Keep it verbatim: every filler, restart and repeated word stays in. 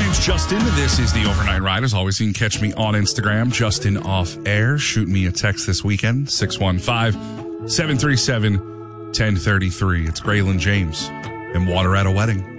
name's Justin. This is the Overnight Ride. As always, you can catch me on Instagram, Justin Off Air. Shoot me a text this weekend, six one five, seven three seven, one zero three three. It's Graylin James and Water at a Wedding.